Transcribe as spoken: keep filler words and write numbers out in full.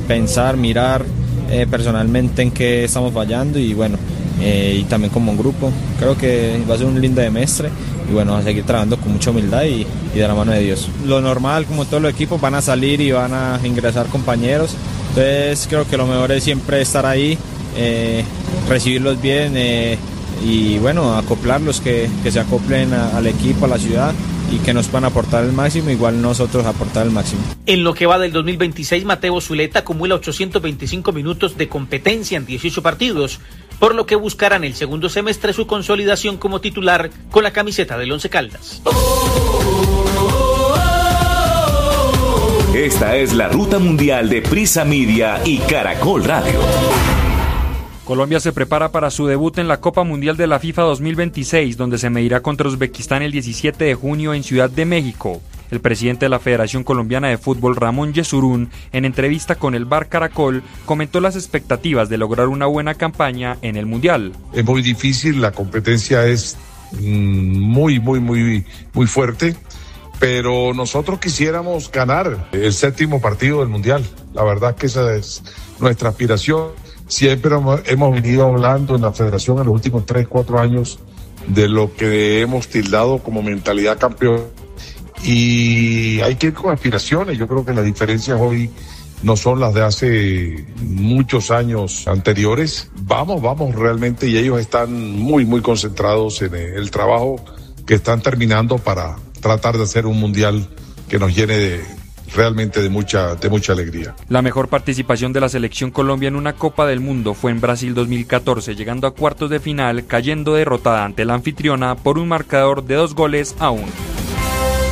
pensar, mirar eh, personalmente en qué estamos fallando y bueno, eh, y también como un grupo. Creo que va a ser un lindo semestre y bueno, a seguir trabajando con mucha humildad y, y de la mano de Dios. Lo normal, como todos los equipos, van a salir y van a ingresar compañeros, entonces creo que lo mejor es siempre estar ahí, eh, recibirlos bien eh, y bueno, acoplarlos, que, que se acoplen a, al equipo, a la ciudad y que nos puedan aportar el máximo, igual nosotros aportar el máximo. En lo que va del dos mil veintiséis, Mateo Zuleta acumula ochocientos veinticinco minutos de competencia en dieciocho partidos, por lo que buscarán el segundo semestre su consolidación como titular con la camiseta del Once Caldas. Esta es la ruta mundial de Prisa Media y Caracol Radio. Colombia se prepara para su debut en la Copa Mundial de la FIFA dos mil veintiséis, donde se medirá contra Uzbekistán el diecisiete de junio en Ciudad de México. El presidente de la Federación Colombiana de Fútbol, Ramón Yesurún, en entrevista con el Bar Caracol, comentó las expectativas de lograr una buena campaña en el Mundial. Es muy difícil, la competencia es muy, muy, muy, muy fuerte, pero nosotros quisiéramos ganar el séptimo partido del Mundial. La verdad que esa es nuestra aspiración. Siempre hemos venido hablando en la Federación en los últimos tres, cuatro años de lo que hemos tildado como mentalidad campeón. Y hay que ir con aspiraciones. Yo creo que las diferencias hoy no son las de hace muchos años anteriores. Vamos, vamos realmente, y ellos están muy, muy concentrados en el trabajo que están terminando para tratar de hacer un mundial que nos llene de, realmente de mucha, de mucha alegría. La mejor participación de la selección Colombia en una Copa del Mundo fue en Brasil dos mil catorce, llegando a cuartos de final, cayendo derrotada ante la anfitriona por un marcador de dos goles a uno.